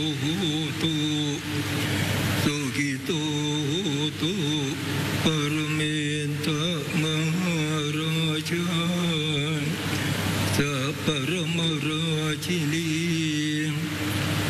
ตุสุกิโตตุปรเมนตมหาราชาสัพพรมราชินี